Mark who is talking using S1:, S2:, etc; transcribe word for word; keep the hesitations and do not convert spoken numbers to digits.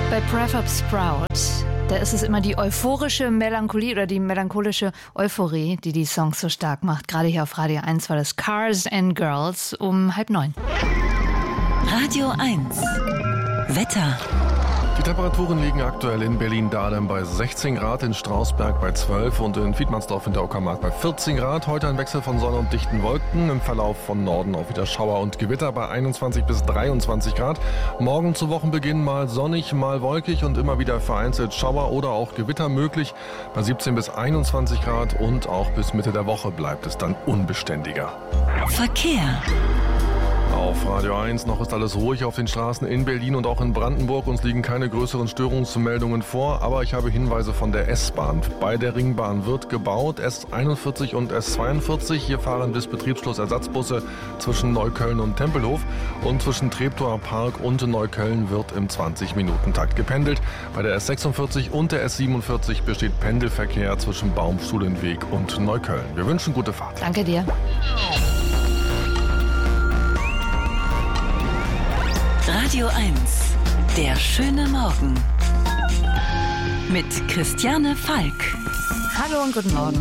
S1: Bei Prefab Sprout, da ist es immer die euphorische Melancholie oder die melancholische Euphorie, die die Songs so stark macht. Gerade hier auf Radio eins war das Cars and Girls um halb neun.
S2: Radio eins Wetter.
S3: Die Temperaturen liegen aktuell in Berlin-Dahlem bei sechzehn Grad, in Strausberg bei zwölf und in Wiedmannsdorf in der Uckermark bei vierzehn Grad. Heute ein Wechsel von Sonne und dichten Wolken. Im Verlauf von Norden auch wieder Schauer und Gewitter bei einundzwanzig bis dreiundzwanzig Grad. Morgen zu Wochenbeginn mal sonnig, mal wolkig und immer wieder vereinzelt Schauer oder auch Gewitter möglich bei siebzehn bis einundzwanzig Grad und auch bis Mitte der Woche bleibt es dann unbeständiger.
S2: Verkehr.
S3: Auf Radio eins noch ist alles ruhig auf den Straßen in Berlin und auch in Brandenburg. Uns liegen keine größeren Störungsmeldungen vor, aber ich habe Hinweise von der S-Bahn. Bei der Ringbahn wird gebaut, S einundvierzig und S zweiundvierzig. Hier fahren bis Betriebsschluss Ersatzbusse zwischen Neukölln und Tempelhof. Und zwischen Treptower Park und Neukölln wird im zwanzig-Minuten-Takt gependelt. Bei der S sechsundvierzig und der S siebenundvierzig besteht Pendelverkehr zwischen Baumschulenweg und Neukölln. Wir wünschen gute Fahrt.
S1: Danke dir.
S2: Radio eins, der schöne Morgen. Mit Christiane Falk.
S1: Hallo und guten Morgen.